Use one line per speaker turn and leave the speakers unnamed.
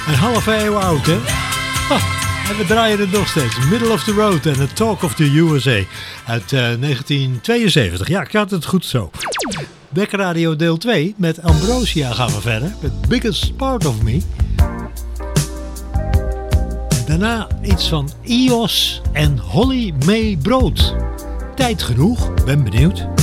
Een halve eeuw oud, hè? En we draaien het nog steeds. Middle of the Road en The Talk of the USA. Uit 1972. Ja, ik had het goed zo. Becker Radio deel 2. Met Ambrosia gaan we verder. Met Biggest Part of Me. En daarna iets van Eos en Holly May Brood. Tijd genoeg, ben benieuwd.